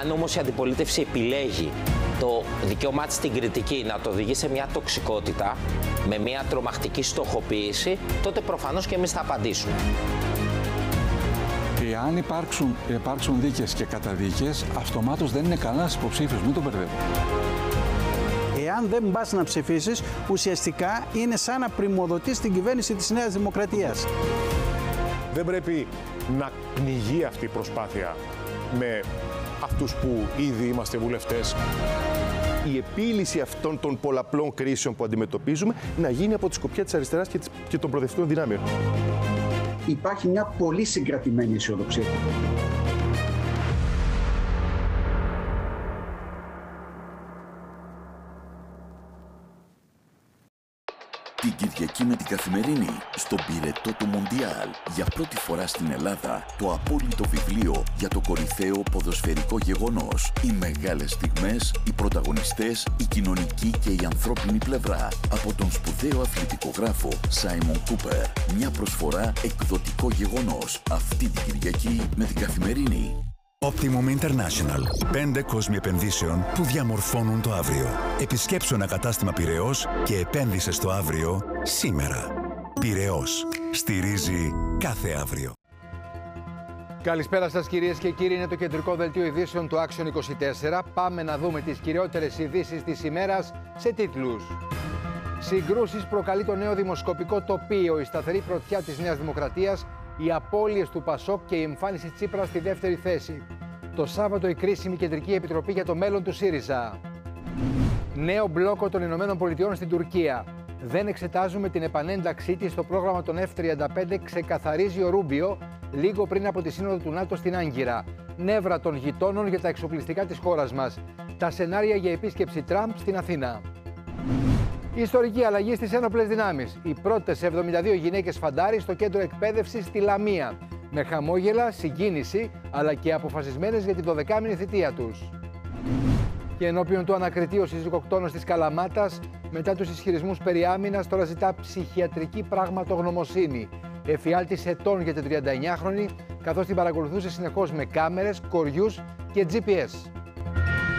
Αν όμως η αντιπολίτευση επιλέγει το δικαίωμά της στην κριτική να το οδηγεί σε μια τοξικότητα, με μια τρομακτική στοχοποίηση, τότε προφανώς και εμείς θα απαντήσουμε. Εάν υπάρξουν δίκες και καταδίκες, αυτομάτως δεν είναι κανένας υποψήφιος, μην τον μπερδεύω. Εάν δεν πας να ψηφίσεις, ουσιαστικά είναι σαν να πριμοδοτείς την κυβέρνηση της Νέας Δημοκρατίας. Δεν πρέπει να πνιγεί αυτή η προσπάθεια με αυτούς που ήδη είμαστε βουλευτές. Η επίλυση αυτών των πολλαπλών κρίσεων που αντιμετωπίζουμε να γίνει από τη σκοπιά της αριστεράς και των προοδευτικών δυνάμεων. Υπάρχει μια πολύ συγκρατημένη αισιοδοξία. Την Κυριακή με την Καθημερινή, στον πυρετό του Μοντιάλ, για πρώτη φορά στην Ελλάδα, το απόλυτο βιβλίο για το κορυφαίο ποδοσφαιρικό γεγονός. Οι μεγάλες στιγμές, οι πρωταγωνιστές, η κοινωνική και η ανθρώπινη πλευρά. Από τον σπουδαίο αθλητικογράφο Σάιμον Κούπερ. Μια προσφορά εκδοτικό γεγονός. Αυτή την Κυριακή με την Καθημερινή. Optimum International. 5 κόσμοι επενδύσεων που διαμορφώνουν το αύριο. Επισκέψου ένα κατάστημα Πειραιώς και επένδυσε στο αύριο σήμερα. Πειραιώς. Στηρίζει κάθε αύριο. Καλησπέρα σας κυρίες και κύριοι, είναι το κεντρικό δελτίο ειδήσεων του Action 24. Πάμε να δούμε τις κυριότερες ειδήσεις της ημέρας σε τίτλους. Συγκρούσεις προκαλεί το νέο δημοσκοπικό τοπίο, η σταθερή πρωτιά της Νέας Δημοκρατίας, οι απώλειες του Πασόκ και η εμφάνιση Τσίπρα στη δεύτερη θέση. Το Σάββατο η κρίσιμη Κεντρική Επιτροπή για το μέλλον του ΣΥΡΙΖΑ. Νέο μπλόκο των Ηνωμένων Πολιτειών στην Τουρκία. Δεν εξετάζουμε την επανένταξή της στο πρόγραμμα των F-35, ξεκαθαρίζει ο Ρούμπιο λίγο πριν από τη σύνοδο του ΝΑΤΟ στην Άγκυρα. Νεύρα των γειτόνων για τα εξοπλιστικά της χώρας μας. Τα σενάρια για επίσκεψη Τραμπ στην Αθήνα. Ιστορική αλλαγή στις ένοπλες δυνάμεις. Οι πρώτες 72 γυναίκες φαντάρι στο κέντρο εκπαίδευσης στη Λαμία. Με χαμόγελα, συγκίνηση, αλλά και αποφασισμένες για τη 12μηνη θητεία τους. Και ενώπιον του ανακριτή ο συζυγοκτόνος της Καλαμάτας, μετά τους ισχυρισμούς περί άμυνας, τώρα ζητά ψυχιατρική πραγματογνωμοσύνη. Εφιάλτης ετών για την 39χρονη, καθώς την παρακολουθούσε συνεχώς με κάμερες, κοριούς και GPS.